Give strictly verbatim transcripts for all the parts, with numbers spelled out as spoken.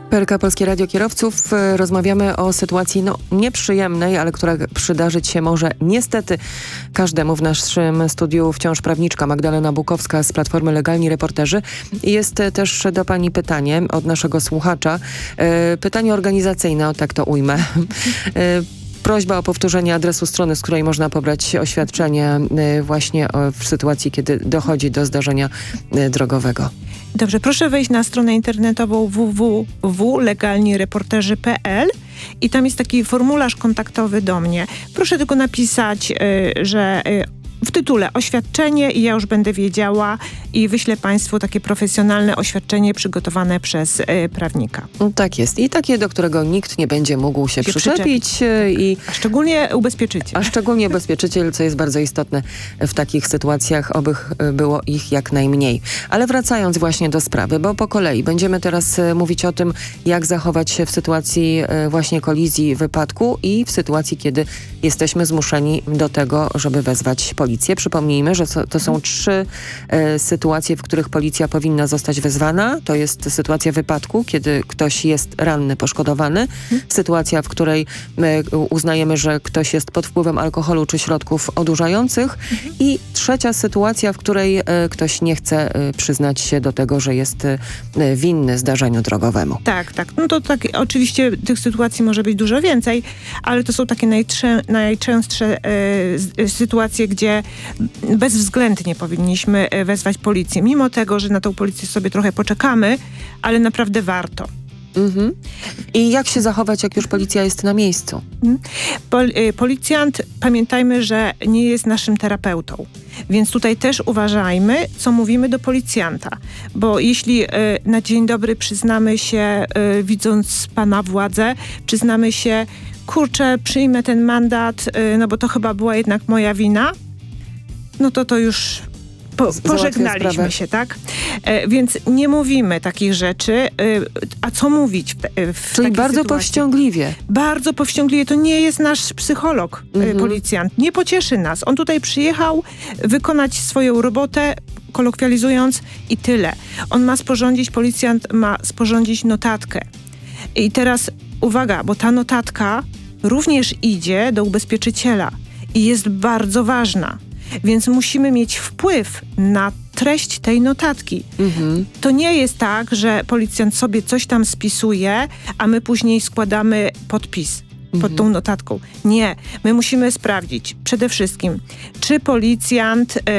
P L K Polskie Radio Kierowców. Rozmawiamy o sytuacji no, nieprzyjemnej, ale która przydarzyć się może niestety każdemu. W naszym studiu wciąż prawniczka Magdalena Bukowska z Platformy Legalni Reporterzy. Jest też do pani pytanie od naszego słuchacza. Pytanie organizacyjne, o tak to ujmę. Prośba o powtórzenie adresu strony, z której można pobrać oświadczenie właśnie w sytuacji, kiedy dochodzi do zdarzenia drogowego. Dobrze, proszę wejść na stronę internetową w w w kropka legalni reporterzy kropka p l i tam jest taki formularz kontaktowy do mnie. Proszę tylko napisać, y, że y, w tytule oświadczenie i ja już będę wiedziała i wyślę państwu takie profesjonalne oświadczenie przygotowane przez y, prawnika. Tak jest. I takie, do którego nikt nie będzie mógł się, się przyczepić. przyczepić. I a szczególnie ubezpieczyciel. A szczególnie ubezpieczyciel, co jest bardzo istotne w takich sytuacjach, oby było ich jak najmniej. Ale wracając właśnie do sprawy, bo po kolei będziemy teraz mówić o tym, jak zachować się w sytuacji właśnie kolizji, wypadku i w sytuacji, kiedy jesteśmy zmuszeni do tego, żeby wezwać policję. Przypomnijmy, że to są trzy e, sytuacje, w których policja powinna zostać wezwana. To jest sytuacja wypadku, kiedy ktoś jest ranny, poszkodowany. Hmm. Sytuacja, w której e, uznajemy, że ktoś jest pod wpływem alkoholu czy środków odurzających. Hmm. I trzecia sytuacja, w której e, ktoś nie chce e, przyznać się do tego, że jest e, winny zdarzeniu drogowemu. Tak, tak. No to tak, oczywiście tych sytuacji może być dużo więcej, ale to są takie najczę- najczęstsze e, sytuacje, gdzie bezwzględnie powinniśmy wezwać policję. Mimo tego, że na tą policję sobie trochę poczekamy, ale naprawdę warto. Mhm. I jak się zachować, jak już policja jest na miejscu? Pol- policjant, pamiętajmy, że nie jest naszym terapeutą. Więc tutaj też uważajmy, co mówimy do policjanta. Bo jeśli y, na dzień dobry przyznamy się, y, widząc pana władzę, przyznamy się, kurczę, przyjmę ten mandat, y, no bo to chyba była jednak moja wina, no to to już po, pożegnaliśmy się, tak? E, więc nie mówimy takich rzeczy. E, a co mówić w, w Czyli bardzo sytuacji? powściągliwie. Bardzo powściągliwie. To nie jest nasz psycholog, mhm. e, policjant. Nie pocieszy nas. On tutaj przyjechał wykonać swoją robotę, kolokwializując, i tyle. On ma sporządzić, policjant ma sporządzić notatkę. I teraz uwaga, bo ta notatka również idzie do ubezpieczyciela i jest bardzo ważna. Więc musimy mieć wpływ na treść tej notatki. Mhm. To nie jest tak, że policjant sobie coś tam spisuje, a my później składamy podpis pod mhm. tą notatką. Nie. My musimy sprawdzić przede wszystkim, czy policjant y,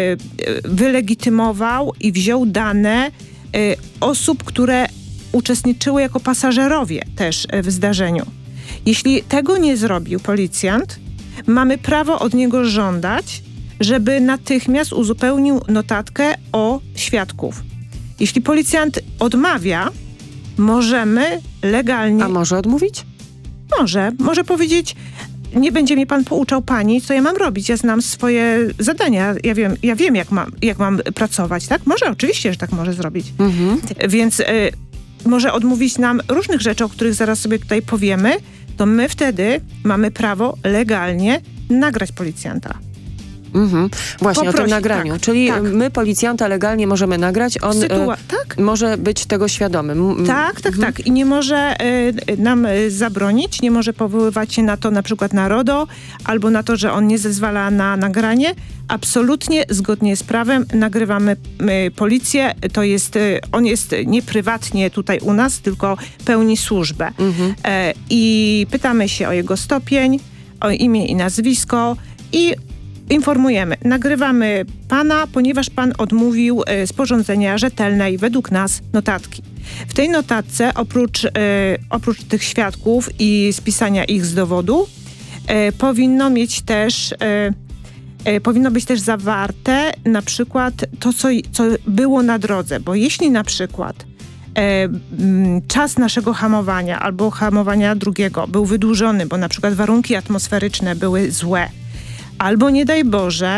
wylegitymował i wziął dane y, osób, które uczestniczyły jako pasażerowie też w zdarzeniu. Jeśli tego nie zrobił policjant, mamy prawo od niego żądać, żeby natychmiast uzupełnił notatkę o świadków. Jeśli policjant odmawia, możemy legalnie... A może odmówić? Może. Może powiedzieć, nie będzie mnie pan pouczał pani, co ja mam robić. Ja znam swoje zadania. Ja wiem, ja wiem jak, mam, jak mam pracować, tak? Może, oczywiście, że tak może zrobić. Mhm. Więc y, może odmówić nam różnych rzeczy, o których zaraz sobie tutaj powiemy, to my wtedy mamy prawo legalnie nagrać policjanta. Mhm. Właśnie Poprosić, o tym nagraniu. Tak, Czyli tak. my policjanta legalnie możemy nagrać, on Sytua- e, tak? może być tego świadomy. M- tak, tak, mhm. tak. I nie może e, nam e, zabronić, nie może powoływać się na to na przykład na RODO, albo na to, że on nie zezwala na nagranie. Absolutnie zgodnie z prawem nagrywamy e, policję. To jest, e, on jest nie prywatnie tutaj u nas, tylko pełni służbę. Mhm. E, I pytamy się o jego stopień, o imię i nazwisko i informujemy, nagrywamy pana, ponieważ pan odmówił e, sporządzenia rzetelnej według nas notatki. W tej notatce oprócz, e, oprócz tych świadków i spisania ich z dowodu e, powinno mieć też e, e, powinno być też zawarte na przykład to, co, co było na drodze, bo jeśli na przykład e, m, czas naszego hamowania albo hamowania drugiego był wydłużony, bo na przykład warunki atmosferyczne były złe, albo nie daj Boże,